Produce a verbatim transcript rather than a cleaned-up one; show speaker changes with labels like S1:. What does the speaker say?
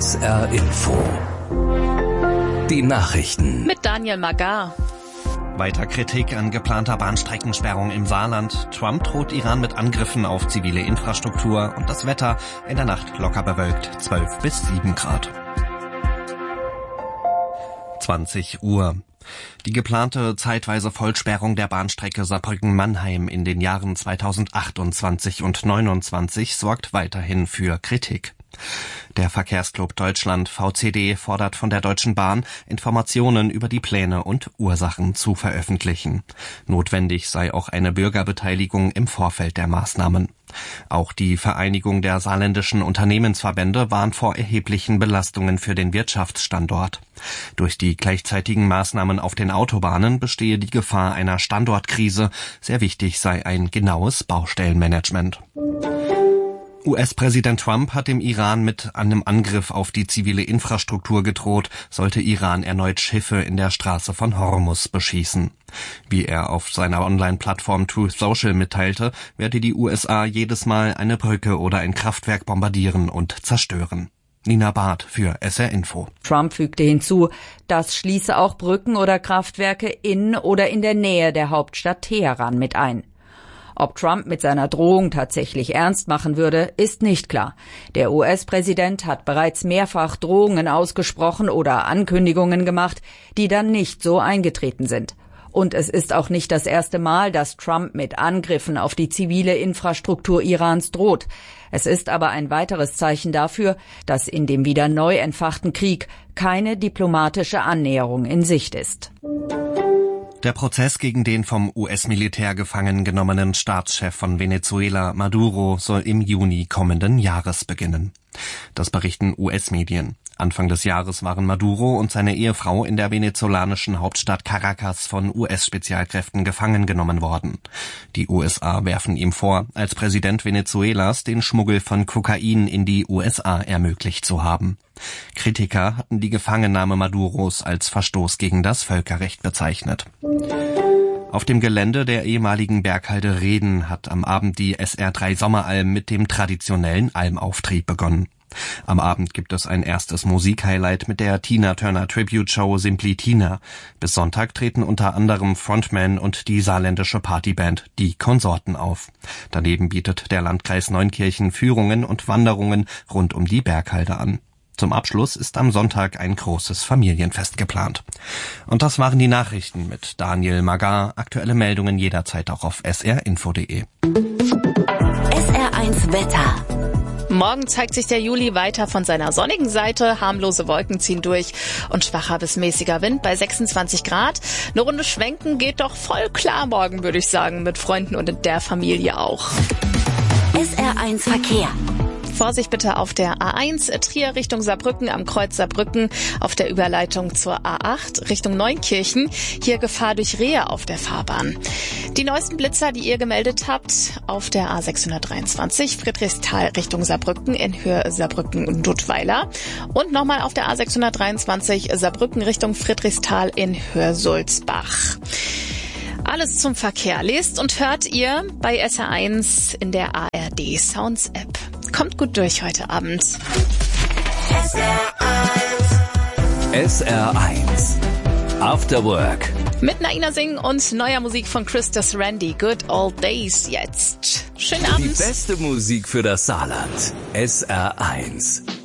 S1: S R Info. Die Nachrichten.
S2: Mit Daniel Magar.
S3: Weiter Kritik an geplanter Bahnstreckensperrung im Saarland. Trump droht Iran mit Angriffen auf zivile Infrastruktur und das Wetter in der Nacht locker bewölkt, zwölf bis sieben Grad. zwanzig Uhr. Die geplante zeitweise Vollsperrung der Bahnstrecke Saarbrücken-Mannheim in den Jahren zweitausendachtundzwanzig und neunundzwanzig sorgt weiterhin für Kritik. Der Verkehrsclub Deutschland V C D fordert von der Deutschen Bahn, Informationen über die Pläne und Ursachen zu veröffentlichen. Notwendig sei auch eine Bürgerbeteiligung im Vorfeld der Maßnahmen. Auch die Vereinigung der saarländischen Unternehmensverbände warnt vor erheblichen Belastungen für den Wirtschaftsstandort. Durch die gleichzeitigen Maßnahmen auf den Autobahnen bestehe die Gefahr einer Standortkrise. Sehr wichtig sei ein genaues Baustellenmanagement. U S-Präsident Trump hat dem Iran mit einem Angriff auf die zivile Infrastruktur gedroht, sollte Iran erneut Schiffe in der Straße von Hormuz beschießen. Wie er auf seiner Online-Plattform Truth Social mitteilte, werde die U S A jedes Mal eine Brücke oder ein Kraftwerk bombardieren und zerstören. Nina Barth für S R Info.
S4: Trump fügte hinzu, das schließe auch Brücken oder Kraftwerke in oder in der Nähe der Hauptstadt Teheran mit ein. Ob Trump mit seiner Drohung tatsächlich ernst machen würde, ist nicht klar. Der U S-Präsident hat bereits mehrfach Drohungen ausgesprochen oder Ankündigungen gemacht, die dann nicht so eingetreten sind. Und es ist auch nicht das erste Mal, dass Trump mit Angriffen auf die zivile Infrastruktur Irans droht. Es ist aber ein weiteres Zeichen dafür, dass in dem wieder neu entfachten Krieg keine diplomatische Annäherung in Sicht ist.
S3: Der Prozess gegen den vom U S-Militär gefangen genommenen Staatschef von Venezuela, Maduro, soll im Juni kommenden Jahres beginnen. Das berichten U S-Medien. Anfang des Jahres waren Maduro und seine Ehefrau in der venezolanischen Hauptstadt Caracas von U S-Spezialkräften gefangen genommen worden. Die U S A werfen ihm vor, als Präsident Venezuelas den Schmuggel von Kokain in die U S A ermöglicht zu haben. Kritiker hatten die Gefangennahme Maduros als Verstoß gegen das Völkerrecht bezeichnet. Auf dem Gelände der ehemaligen Berghalde Reden hat am Abend die S R drei Sommeralm mit dem traditionellen Almauftrieb begonnen. Am Abend gibt es ein erstes Musikhighlight mit der Tina Turner Tribute Show Simply Tina. Bis Sonntag treten unter anderem Frontman und die saarländische Partyband Die Konsorten auf. Daneben bietet der Landkreis Neunkirchen Führungen und Wanderungen rund um die Berghalde an. Zum Abschluss ist am Sonntag ein großes Familienfest geplant. Und das waren die Nachrichten mit Daniel Magar. Aktuelle Meldungen jederzeit auch auf s r info punkt d e.
S5: S R eins Wetter.
S2: Morgen zeigt sich der Juli weiter von seiner sonnigen Seite. Harmlose Wolken ziehen durch und schwacher bis mäßiger Wind bei sechsundzwanzig Grad. Eine Runde schwenken geht doch voll klar morgen, würde ich sagen, mit Freunden und in der Familie auch.
S5: S R eins Verkehr.
S2: Vorsicht bitte auf der A eins, Trier Richtung Saarbrücken am Kreuz Saarbrücken, auf der Überleitung zur A acht Richtung Neunkirchen. Hier Gefahr durch Rehe auf der Fahrbahn. Die neuesten Blitzer, die ihr gemeldet habt, auf der A sechshundertdreiundzwanzig Friedrichsthal Richtung Saarbrücken in Höhe Saarbrücken und Duttweiler. Und nochmal auf der A sechshundertdreiundzwanzig Saarbrücken Richtung Friedrichsthal in Höhe Sulzbach. Alles zum Verkehr lest und hört ihr bei S R eins in der A R D Sounds App. Kommt gut durch heute Abend.
S5: S R eins.
S1: S R eins. After Work.
S2: Mit Naina Singh und neuer Musik von Christus Randy. Good Old Days jetzt. Schönen Abend.
S1: Die beste Musik für das Saarland. S R eins.